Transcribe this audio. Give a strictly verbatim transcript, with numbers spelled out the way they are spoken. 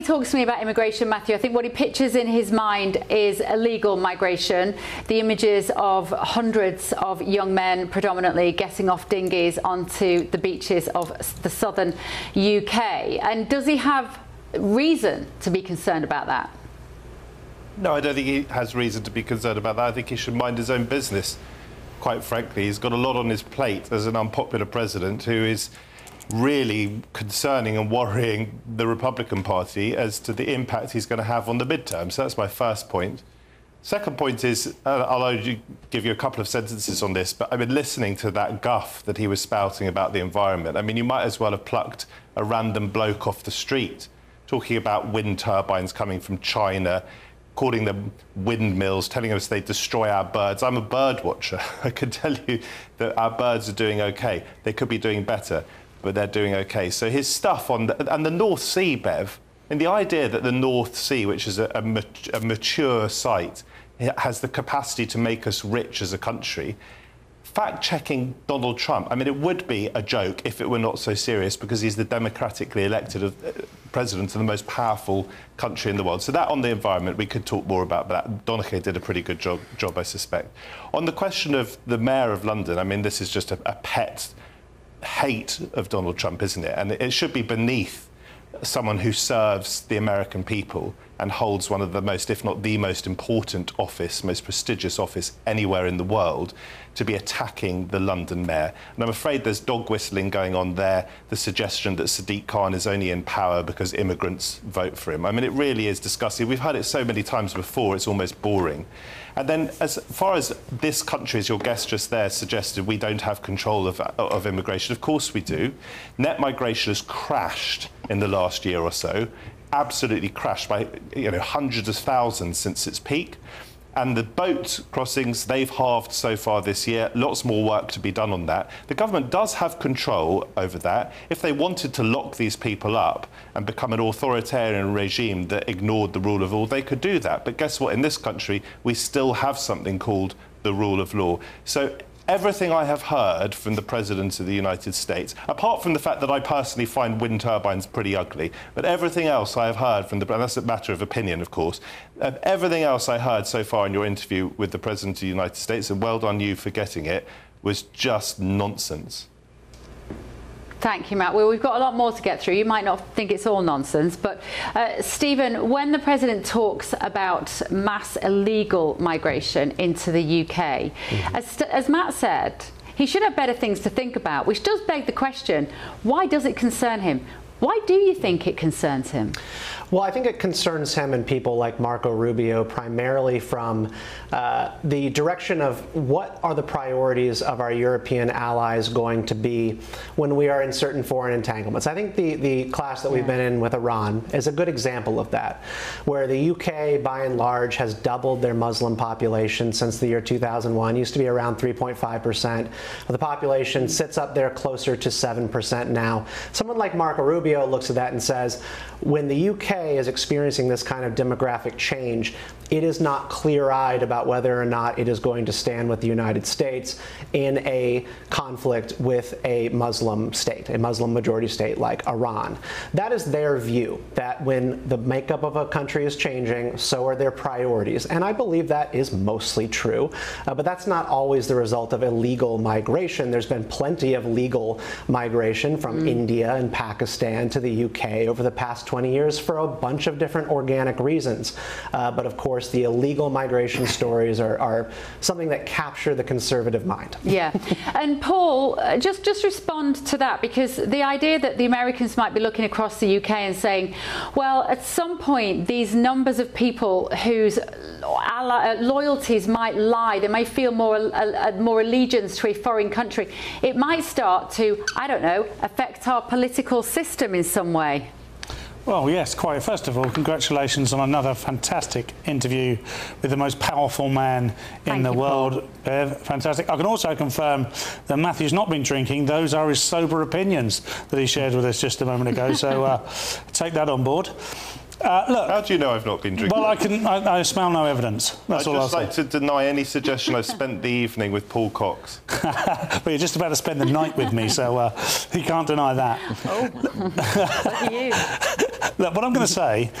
He talks to me about immigration, Matthew, I think what he pictures in his mind is illegal migration, the images of hundreds of young men predominantly getting off dinghies onto the beaches of the southern U K. And does he have reason to be concerned about that? No, I don't think he has reason to be concerned about that. I think he should mind his own business, quite frankly. He's got a lot on his plate as an unpopular president who is really concerning and worrying the Republican Party as to the impact he's going to have on the midterm. So that's my first point. Second point is, uh, I'll only give you a couple of sentences on this, but I've been listening to that guff that he was spouting about the environment. I mean, you might as well have plucked a random bloke off the street talking about wind turbines coming from China, calling them windmills, telling us they destroy our birds. I'm a bird watcher. I can tell you that our birds are doing OK. They could be doing better, but they're doing OK. So his stuff on the, and the North Sea, Bev, and the idea that the North Sea, which is a, a, mat a mature site, has the capacity to make us rich as a country, fact-checking Donald Trump, I mean, it would be a joke if it were not so serious, because he's the democratically elected of, uh, president of the most powerful country in the world. So that on the environment, we could talk more about that. Donnacha did a pretty good job, job, I suspect. On the question of the mayor of London, I mean, this is just a, a pet hate of Donald Trump, isn't it? And it should be beneath someone who serves the American people and holds one of the most, if not the most important office, most prestigious office anywhere in the world, to be attacking the London mayor. And I'm afraid there's dog whistling going on there, the suggestion that Sadiq Khan is only in power because immigrants vote for him. I mean, it really is disgusting. We've heard it so many times before, it's almost boring. And then as far as this country, as your guest just there suggested, we don't have control of, of immigration. Of course we do. Net migration has crashed in the last year or so, absolutely crashed by you know hundreds of thousands since its peak. And the boat crossings, they've halved so far this year. Lots more work to be done on that. The government does have control over that. If they wanted to lock these people up and become an authoritarian regime that ignored the rule of law, they could do that. But guess what? In this country, we still have something called the rule of law. So everything I have heard from the President of the United States, apart from the fact that I personally find wind turbines pretty ugly, but everything else I have heard from the, and that's a matter of opinion, of course, uh, everything else I heard so far in your interview with the President of the United States, and well done you for getting it, was just nonsense. Thank you, Matt. Well, we've got a lot more to get through. You might not think it's all nonsense, but uh, Stephen, when the President talks about mass illegal migration into the U K, mm-hmm. as, as Matt said, he should have better things to think about, which does beg the question, why does it concern him? Why do you think it concerns him? Well, I think it concerns him and people like Marco Rubio primarily from uh, the direction of what are the priorities of our European allies going to be when we are in certain foreign entanglements. I think the, the clash that we've been in with Iran is a good example of that, where the U K, by and large, has doubled their Muslim population since the year two thousand one. It used to be around three point five percent of the population, sits up there closer to seven percent now. Someone like Marco Rubio looks at that and says, when the U K is experiencing this kind of demographic change, it is not clear-eyed about whether or not it is going to stand with the United States in a conflict with a Muslim state, a Muslim majority state like Iran. That is their view, that when the makeup of a country is changing, so are their priorities. And I believe that is mostly true, uh, but that's not always the result of illegal migration. There's been plenty of legal migration from mm. India and Pakistan to the U K over the past twenty years for a bunch of different organic reasons. Uh, but of course, the illegal migration stories are, are something that capture the conservative mind. Yeah. And Paul, uh, just, just respond to that, because the idea that the Americans might be looking across the U K and saying, well, at some point, these numbers of people whose loyalties might lie, they may feel more, uh, more allegiance to a foreign country, it might start to, I don't know, affect our political system in some way. Well, yes, quite. First of all, congratulations on another fantastic interview with the most powerful man in Thank the you, world. Uh, fantastic. I can also confirm that Matthew's not been drinking. Those are his sober opinions that he shared with us just a moment ago. So uh, take that on board. Uh, look, how do you know I've not been drinking? Well, I can. I, I smell no evidence. That's I'd all just I'll like say. to deny any suggestion I've spent the evening with Paul Cox. But you're just about to spend the night with me, so uh, you can't deny that. Oh, look at you. Look, what I'm going to say